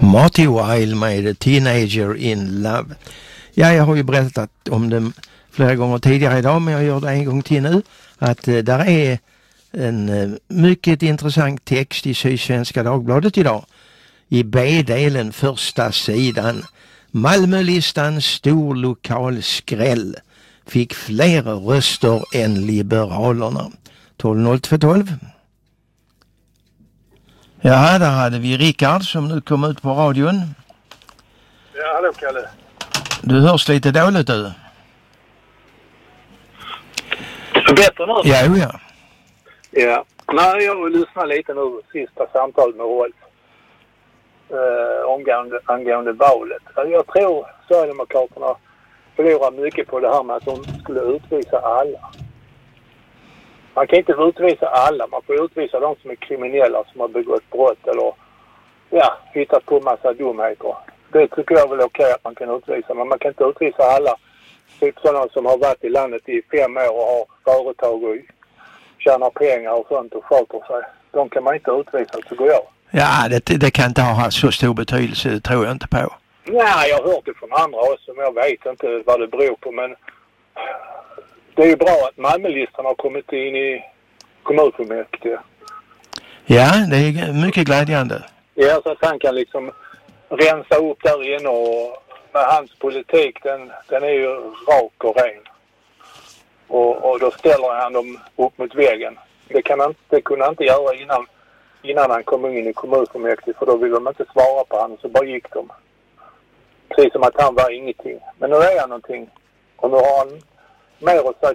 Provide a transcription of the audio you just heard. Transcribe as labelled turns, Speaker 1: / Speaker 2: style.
Speaker 1: Marty Wilde med Teenager in Love. Ja, jag har ju berättat om det flera gånger tidigare idag, men jag gör det en gång till nu. Att där är en mycket intressant text i Sydsvenska Dagbladet idag. I B-delen, första sidan. Malmölistan stor lokal skräll. Fick fler röster än Liberalerna. 12.02.12. Ja, där hade vi Rickard som nu kom ut på radion.
Speaker 2: Ja, hallå Kalle.
Speaker 1: Du hörs lite dåligt du.
Speaker 2: Bättre nu?
Speaker 1: Ja.
Speaker 2: Ja. Nej, jag lyssnar lite nu sista samtalet med Rolf. Angående valet. Jag tror Sverigedemokraterna förlorar mycket på det här med att de skulle utvisa alla. Man kan inte utvisa alla. Man får utvisa de som är kriminella, som har begått brott eller hittat på massa dumheter. Det tycker jag väl okej att man kan utvisa. Men man kan inte utvisa alla. Typ sådana som har varit i landet i 5 år och har företag och tjänar pengar och sånt och sköter sig. De kan man inte utvisa, tycker jag.
Speaker 1: Ja, det kan inte ha så stor betydelse, det tror jag inte på.
Speaker 2: Nej, jag har hört det från andra också, men jag vet inte vad det beror på. Men det är ju bra att Malmölistan har kommit in i kommunfullmäktige.
Speaker 1: Ja, det är mycket glädjande.
Speaker 2: Ja, så att han kan liksom rensa upp där inne och med hans politik, den är ju rak och ren. Och då ställer han dem upp mot väggen. Det kunde han inte göra innan han kom in i kommunfullmäktige, för då ville de inte svara på honom, så bara gick de. Precis som att han var ingenting. Men nu är han någonting. Och nu har han mer att säga